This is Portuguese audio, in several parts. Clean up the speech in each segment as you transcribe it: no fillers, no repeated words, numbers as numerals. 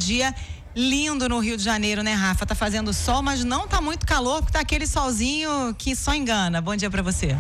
dia lindo no Rio de Janeiro, né, Rafa? Tá fazendo sol, mas não tá muito calor, porque tá aquele solzinho que só engana. Bom dia pra você.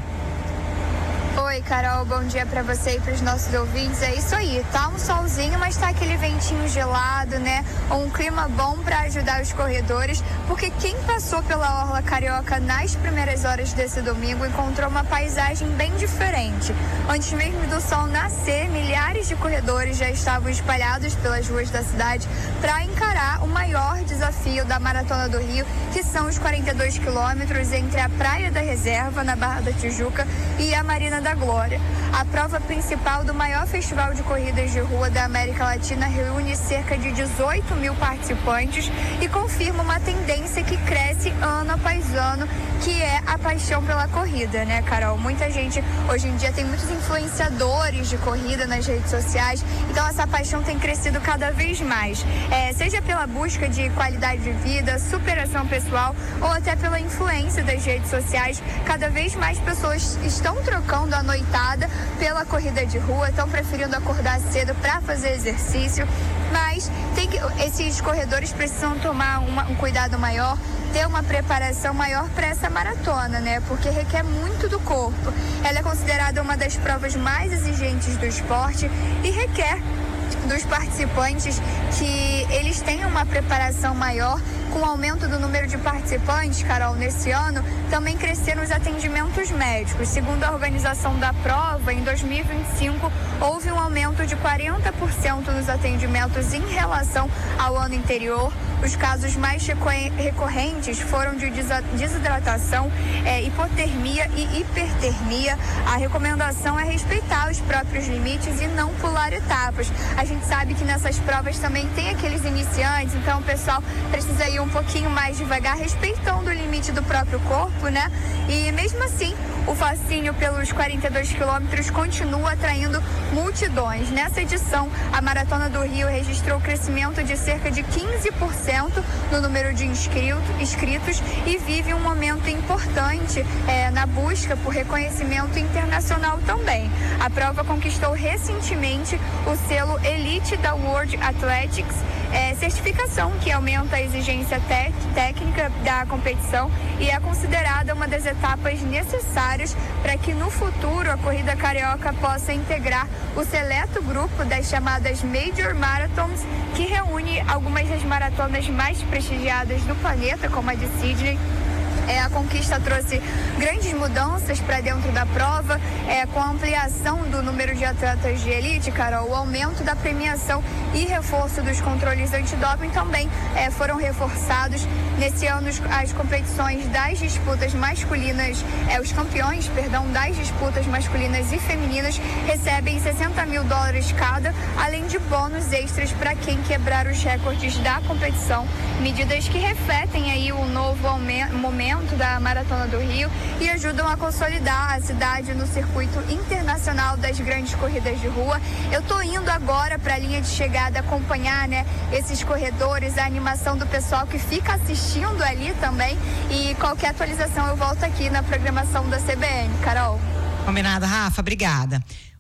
Oi, Carol, bom dia pra você e pros nossos ouvintes. É isso aí, tá um solzinho, mas tá aquele ventinho gelado, né? Um clima bom pra ajudar os corredores, porque quem passou pela Orla Carioca nas primeiras horas desse domingo encontrou uma paisagem bem diferente. Antes mesmo do sol nascer, milhares de corredores já estavam espalhados pelas ruas da cidade para encarar o maior desafio da Maratona do Rio, que são os 42 quilômetros entre a Praia da Reserva, na Barra da Tijuca, e a Marina da Glória. A prova principal do maior festival de corridas de rua da América Latina reúne cerca de 18 mil participantes e confirma uma tendência que cresce ano após ano, que é a paixão pela corrida, né, Carol? Muita gente, hoje em dia, tem muitos influenciadores de corrida nas redes sociais, então essa paixão tem crescido cada vez mais, seja pela busca de qualidade de vida, superação pessoal ou até pela influência das redes sociais. Cada vez mais pessoas estão trocando a noitada pela corrida de rua, estão preferindo acordar cedo para fazer exercício, mas esses corredores precisam tomar um cuidado maior, ter uma preparação maior para essa maratona, né? Porque requer muito do corpo. Ela é considerada uma das provas mais exigentes do esporte e requer dos participantes que eles tenham uma preparação maior. Com o aumento do número de participantes, Carol, nesse ano, também cresceram os atendimentos médicos. Segundo a organização da prova, em 2025, houve um aumento de 40% nos atendimentos em relação ao ano anterior. Os casos mais recorrentes foram de desidratação, hipotermia e hipertermia. A recomendação é respeitar os próprios limites e não pular etapas. A gente sabe que nessas provas também tem aqueles iniciantes, então o pessoal precisa ir um pouquinho mais devagar, respeitando o limite do próprio corpo, né? E mesmo assim, o fascínio pelos 42 quilômetros continua atraindo multidões. Nessa edição, a Maratona do Rio registrou crescimento de cerca de 15% no número de inscritos e vive um momento importante na busca por reconhecimento internacional também. A prova conquistou recentemente o selo Elite da World Athletics, certificação que aumenta a exigência técnica da competição e é considerada uma das etapas necessárias para que no futuro a corrida carioca possa integrar o seleto grupo das chamadas Major Marathons, que reúne algumas das maratonas mais prestigiadas do planeta, como a de Sydney. A conquista trouxe grandes mudanças para dentro da prova, com a ampliação do número de atletas de elite, Carol, o aumento da premiação e reforço dos controles antidoping também foram reforçados. Nesse ano, as competições das disputas masculinas, os campeões, das disputas masculinas e femininas recebem $60 mil cada, além de bônus extras para quem quebrar os recordes da competição. Medidas que refletem aí o novo momento da Maratona do Rio e ajudam a consolidar a cidade no circuito internacional das grandes corridas de rua. Eu tô indo agora para a linha de chegada acompanhar, né, esses corredores, a animação do pessoal que fica assistindo ali também, e qualquer atualização eu volto aqui na programação da CBN. Carol. Combinado, Rafa, obrigada.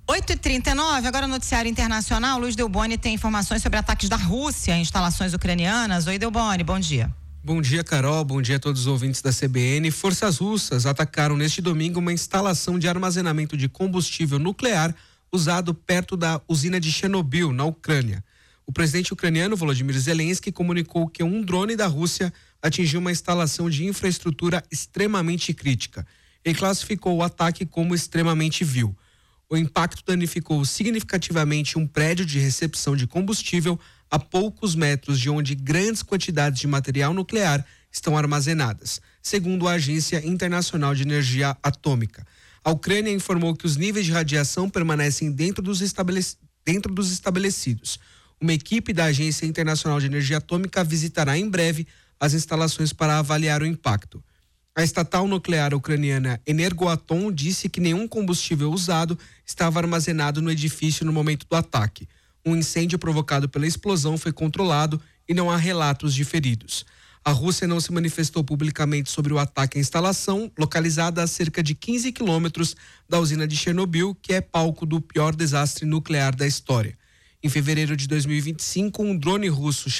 8h39, agora no noticiário internacional. Luiz Delboni tem informações sobre ataques da Rússia em instalações ucranianas. Oi, Delboni, bom dia. Bom dia, Carol. Bom dia a todos os ouvintes da CBN. Forças russas atacaram neste domingo uma instalação de armazenamento de combustível nuclear usado perto da usina de Chernobyl, na Ucrânia. O presidente ucraniano Volodymyr Zelensky comunicou que um drone da Rússia atingiu uma instalação de infraestrutura extremamente crítica. Ele classificou o ataque como extremamente vil. O impacto danificou significativamente um prédio de recepção de combustível a poucos metros de onde grandes quantidades de material nuclear estão armazenadas, segundo a Agência Internacional de Energia Atômica. A Ucrânia informou que os níveis de radiação permanecem dentro dos estabelecidos. Uma equipe da Agência Internacional de Energia Atômica visitará em breve as instalações para avaliar o impacto. A estatal nuclear ucraniana Energoatom disse que nenhum combustível usado estava armazenado no edifício no momento do ataque. Um incêndio provocado pela explosão foi controlado e não há relatos de feridos. A Rússia não se manifestou publicamente sobre o ataque à instalação, localizada a cerca de 15 quilômetros da usina de Chernobyl, que é palco do pior desastre nuclear da história. Em fevereiro de 2025, um drone russo